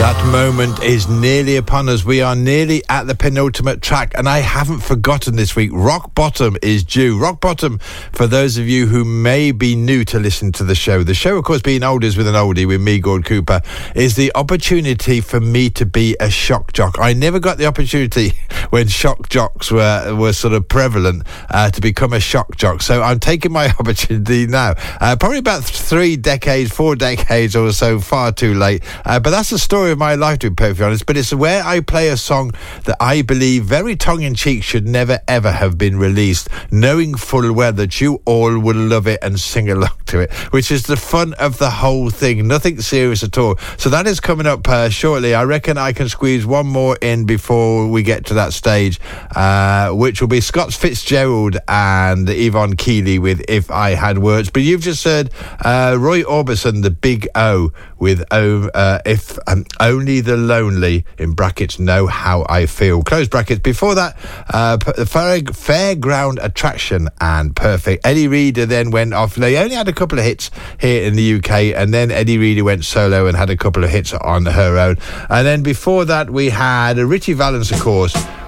That moment is nearly upon us. We are nearly at the penultimate track, and I haven't forgotten this week. Rock Bottom is due. Rock Bottom, for those of you who may be new to listen to the show, of course, being oldies with an oldie with me, Gord Cooper, is the opportunity for me to be a shock jock. I never got the opportunity when shock jocks were sort of prevalent to become a shock jock. So I'm taking my opportunity now. Probably about 4 decades or so, far too late. But that's the story of my life, to be perfectly honest. But it's where I play a song that I believe, very tongue-in-cheek, should never ever have been released, knowing full well that you all will love it and sing along to it, which is the fun of the whole thing. Nothing serious at all. So that is coming up shortly. I reckon I can squeeze one more in before we get to that stage, which will be Scott Fitzgerald and Yvonne Keeley with If I Had Words. But you've just heard Roy Orbison, the Big O, with If Only the Lonely, in brackets, Know How I Feel, close brackets. Before that, Fairground Attraction and Perfect. Eddie Reader then went off. They only had a couple of hits here in the UK, and then Eddie Reader went solo and had a couple of hits on her own. And then before that, we had Richie Valens, of course,